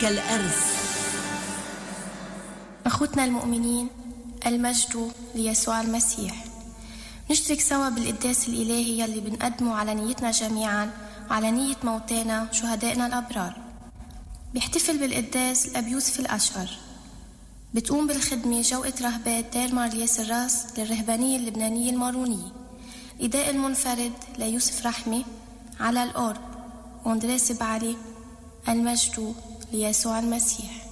كالأرز. أخوتنا المؤمنين، المجد ليسوع المسيح. نشترك سوا بالقداس الإلهي يلي بنقدمه على نيتنا جميعا وعلى نية موتانا شهدائنا الأبرار. بيحتفل بالقداس الأب يوسف الأشقر. بتقوم بالخدمة جوقة رهبات دير مارلياس الراس للرهبانية اللبنانية المارونية. إداء المنفرد ليوسف رحمة. على الأورب أندريس بعلي. المجد ليسوع المسيح.